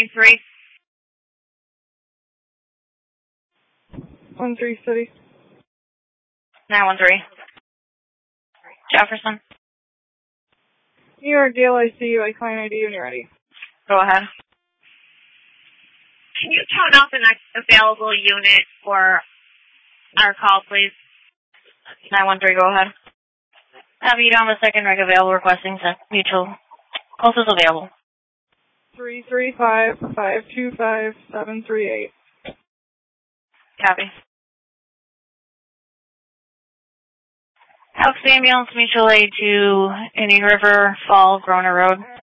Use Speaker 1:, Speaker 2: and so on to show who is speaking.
Speaker 1: 3.
Speaker 2: 13 City.
Speaker 1: 913. Jefferson.
Speaker 2: New York, Gale, I see you. I client ID when you're ready.
Speaker 1: Go ahead.
Speaker 3: Can you count out the next available unit for our call, please?
Speaker 1: 913, go ahead. Copy, you down the second rig available, requesting mutual. Closest available.
Speaker 2: 335-525-738.
Speaker 1: Copy. Alex Ambulance Mutual Aid to Indian River Fall, Groner Road.